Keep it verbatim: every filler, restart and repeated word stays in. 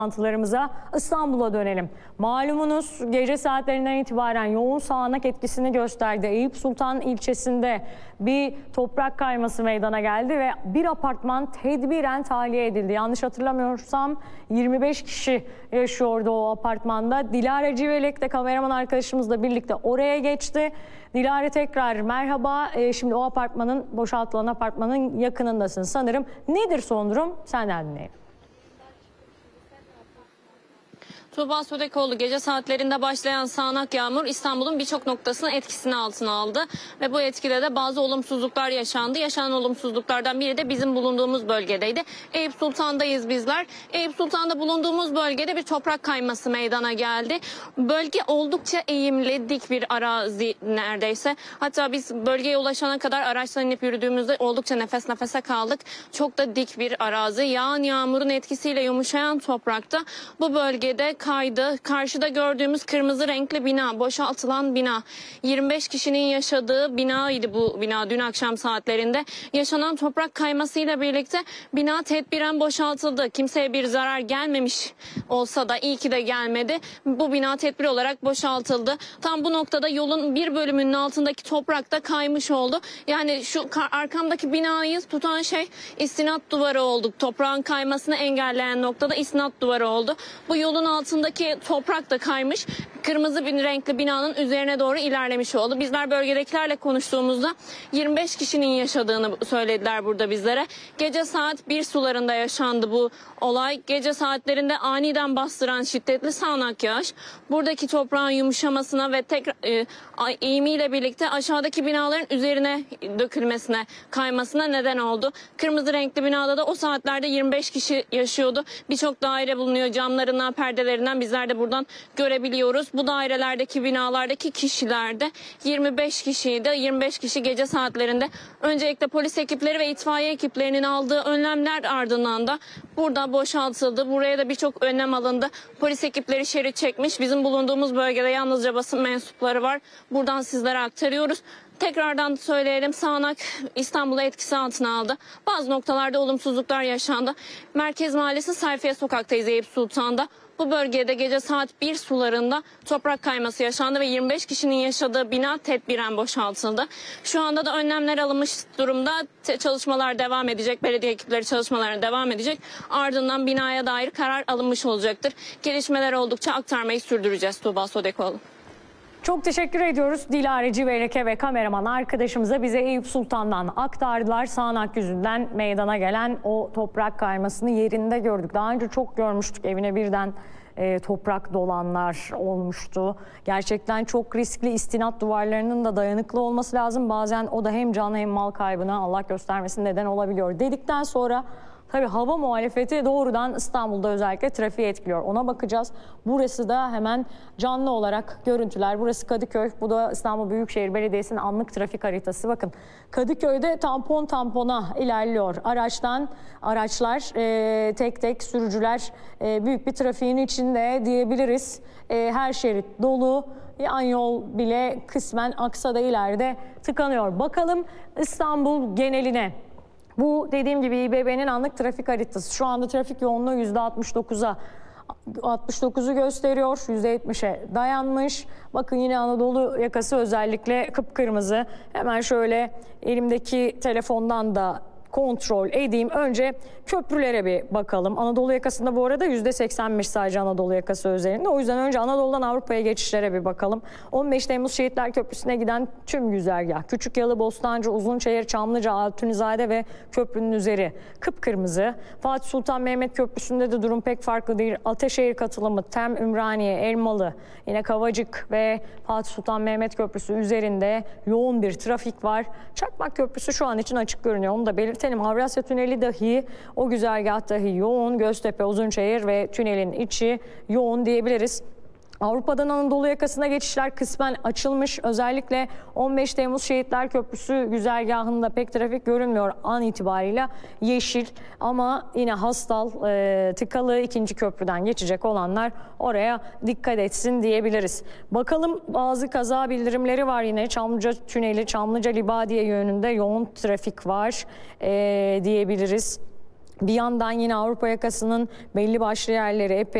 Toplantılarımıza İstanbul'a dönelim. Malumunuz gece saatlerinden itibaren yoğun sağanak etkisini gösterdi. Eyüp Sultan ilçesinde bir toprak kayması meydana geldi ve bir apartman tedbiren tahliye edildi. Yanlış hatırlamıyorsam yirmi beş kişi yaşıyordu o apartmanda. Dilara Civelek de kameraman arkadaşımızla birlikte oraya geçti. Dilara, tekrar merhaba. Şimdi o apartmanın, boşaltılan apartmanın yakınındasın sanırım. Nedir son durum? Senden dinleyelim. Tuğba Södekoğlu, gece saatlerinde başlayan sağanak yağmur İstanbul'un birçok noktasını etkisini altına aldı. Ve bu etkide de bazı olumsuzluklar yaşandı. Yaşanan olumsuzluklardan biri de bizim bulunduğumuz bölgedeydi. Eyüp Sultan'dayız bizler. Eyüp Sultan'da bulunduğumuz bölgede bir toprak kayması meydana geldi. Bölge oldukça eğimli, dik bir arazi neredeyse. Hatta biz bölgeye ulaşana kadar araçtan inip yürüdüğümüzde oldukça nefes nefese kaldık. Çok da dik bir arazi. Yağan yağmurun etkisiyle yumuşayan toprakta bu bölgede kaydı. Karşıda gördüğümüz kırmızı renkli bina, boşaltılan bina. yirmi beş kişinin yaşadığı binaydı bu bina dün akşam saatlerinde. Yaşanan toprak kaymasıyla birlikte bina tedbiren boşaltıldı. Kimseye bir zarar gelmemiş olsa da iyi ki de gelmedi. Bu bina tedbir olarak boşaltıldı. Tam bu noktada yolun bir bölümünün altındaki toprak da kaymış oldu. Yani şu arkamdaki binayı tutan şey istinat duvarı oldu. Toprağın kaymasını engelleyen noktada istinat duvarı oldu. Bu yolun altındaki toprak da kaymış. Kırmızı bir renkli binanın üzerine doğru ilerlemiş oldu. Bizler bölgedekilerle konuştuğumuzda yirmi beş kişinin yaşadığını söylediler burada bizlere. Gece saat bir sularında yaşandı bu olay. Gece saatlerinde aniden bastıran şiddetli sağanak yağış buradaki toprağın yumuşamasına ve tekrar e, eğimiyle birlikte aşağıdaki binaların üzerine dökülmesine, kaymasına neden oldu. Kırmızı renkli binada da o saatlerde yirmi beş kişi yaşıyordu. Birçok daire bulunuyor. Camlarından, perdelerinden bizler de buradan görebiliyoruz. Bu dairelerdeki, binalardaki kişiler de yirmi beş kişiydi. yirmi beş kişi gece saatlerinde öncelikle polis ekipleri ve itfaiye ekiplerinin aldığı önlemler ardından da burada boşaltıldı. Buraya da birçok önlem alındı. Polis ekipleri şerit çekmiş. Bizim bulunduğumuz bölgede yalnızca basın mensupları var. Buradan sizlere aktarıyoruz. Tekrardan söyleyelim, sağanak İstanbul'u etkisi altına aldı. Bazı noktalarda olumsuzluklar yaşandı. Merkez Mahallesi Sayfiye Sokak'tayız Eyüp Sultan'da. Bu bölgede gece saat bir sularında toprak kayması yaşandı ve yirmi beş kişinin yaşadığı bina tedbiren boşaltıldı. Şu anda da önlemler alınmış durumda. Çalışmalar devam edecek. Belediye ekipleri çalışmalarına devam edecek. Ardından binaya dair karar alınmış olacaktır. Gelişmeler oldukça aktarmayı sürdüreceğiz Tuğba Södekoğlu. Çok teşekkür ediyoruz Dilara Civelek'e ve kameraman arkadaşımıza. Bize Eyüp Sultan'dan aktardılar. Sağanak yüzünden meydana gelen o toprak kaymasını yerinde gördük. Daha önce çok görmüştük, evine birden e, toprak dolanlar olmuştu. Gerçekten çok riskli, istinat duvarlarının da dayanıklı olması lazım. Bazen o da hem can hem mal kaybına Allah göstermesin neden olabiliyor dedikten sonra... Tabii hava muhalefeti doğrudan İstanbul'da özellikle trafiği etkiliyor. Ona bakacağız. Burası da hemen canlı olarak görüntüler. Burası Kadıköy. Bu da İstanbul Büyükşehir Belediyesi'nin anlık trafik haritası. Bakın Kadıköy'de tampon tampona ilerliyor. Araçtan araçlar e, tek tek sürücüler e, büyük bir trafiğin içinde diyebiliriz. E, her şerit dolu. Yan yol bile kısmen aksa da ileride tıkanıyor. Bakalım İstanbul geneline. Bu dediğim gibi İ B B'nin anlık trafik haritası. Şu anda trafik yoğunluğu yüzde altmış dokuza altmış dokuzu gösteriyor. yüzde yetmişe dayanmış. Bakın yine Anadolu yakası özellikle kıpkırmızı. Hemen şöyle elimdeki telefondan da kontrol edeyim. Önce köprülere bir bakalım. Anadolu yakasında bu arada yüzde seksenmiş sadece Anadolu yakası üzerinde. O yüzden önce Anadolu'dan Avrupa'ya geçişlere bir bakalım. on beş Temmuz Şehitler Köprüsü'ne giden tüm güzergah. Küçükyalı, Bostancı, Uzunçayır, Çamlıca, Altunizade ve köprünün üzeri kıpkırmızı. Fatih Sultan Mehmet Köprüsü'nde de durum pek farklı değil. Ataşehir katılımı, Tem, Ümraniye, Elmalı, yine Kavacık ve Fatih Sultan Mehmet Köprüsü üzerinde yoğun bir trafik var. Çakmak Köprüsü şu an için açık görünüyor. Onu da belirtelim. Avrasya Tüneli dahi, o güzergah dahi yoğun. Göztepe, Uzunçayır ve tünelin içi yoğun diyebiliriz. Avrupa'dan Anadolu yakasına geçişler kısmen açılmış. Özellikle on beş Temmuz Şehitler Köprüsü güzergahında pek trafik görünmüyor an itibariyle. Yeşil ama yine Hastal, e, tıkalı ikinci köprüden geçecek olanlar oraya dikkat etsin diyebiliriz. Bakalım, bazı kaza bildirimleri var yine. Çamlıca Tüneli, Çamlıca Libadiye yönünde yoğun trafik var e, diyebiliriz. Bir yandan yine Avrupa yakasının belli başlı yerleri epey